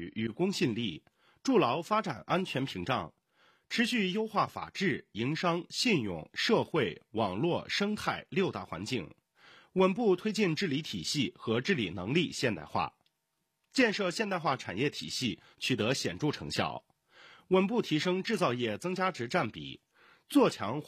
誉与公信力，筑牢发展安全屏障，持续优化法治、营商、信用、社会、网络、生态6大环境，稳步推进治理体系和治理能力现代化，建设现代化产业体系取得显著成效，稳步提升制造业增加值占比，做强